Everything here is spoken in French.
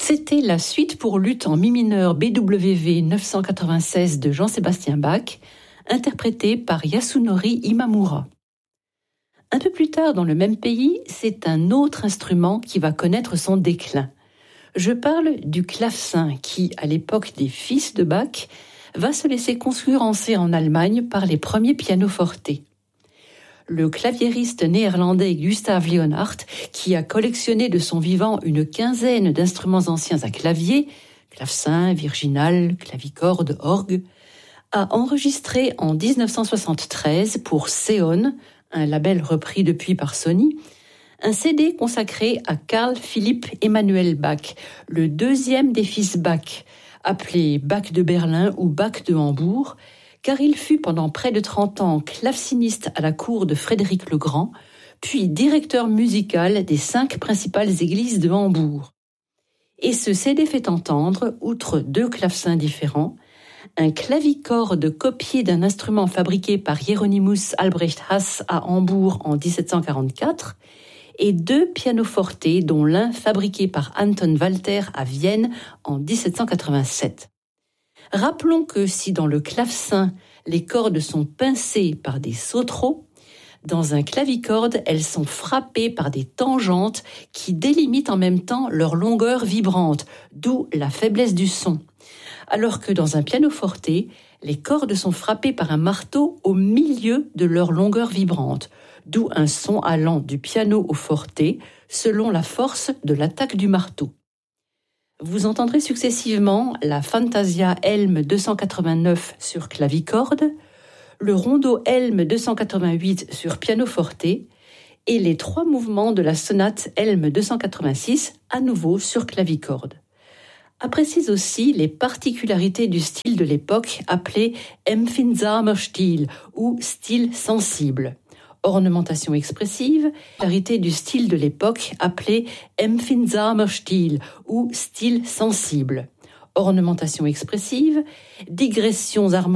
C'était la suite pour luth en mi mineur BWV 996 de Jean-Sébastien Bach, interprétée par Yasunori Imamura. Un peu plus tard dans le même pays, c'est un autre instrument qui va connaître son déclin. Je parle du clavecin qui, à l'époque des fils de Bach, va se laisser concurrencer en Allemagne par les premiers pianoforte. Le claviériste néerlandais Gustav Leonhardt, qui a collectionné de son vivant une quinzaine d'instruments anciens à clavier, clavecin, virginal, clavicorde, orgue, a enregistré en 1973 pour Seon, un label repris depuis par Sony, un CD consacré à Carl Philipp Emanuel Bach, le deuxième des fils Bach, appelé Bach de Berlin ou Bach de Hambourg, car il fut pendant près de 30 ans claveciniste à la cour de Frédéric le Grand, puis directeur musical des 5 principales églises de Hambourg. Et ce CD fait entendre, outre 2 clavecins différents, un clavicorde copié d'un instrument fabriqué par Hieronymus Albrecht Hass à Hambourg en 1744, et 2 pianoforte, dont l'un fabriqué par Anton Walter à Vienne en 1787. Rappelons que si dans le clavecin, les cordes sont pincées par des sauteraux, dans un clavicorde, elles sont frappées par des tangentes qui délimitent en même temps leur longueur vibrante, d'où la faiblesse du son. Alors que dans un pianoforte, les cordes sont frappées par un marteau au milieu de leur longueur vibrante, d'où un son allant du piano au forte selon la force de l'attaque du marteau. Vous entendrez successivement la Fantasia Helm 289 sur clavicorde, le Rondo Helm 288 sur pianoforte et les 3 mouvements de la sonate Helm 286 à nouveau sur clavicorde. Apprécie aussi les particularités du style de l'époque appelé Empfindsamer Stil ou style sensible. Ornementation expressive, particularité du style de l'époque appelé Empfindsamer Stil ou style sensible. Ornementation expressive, digressions harmoniques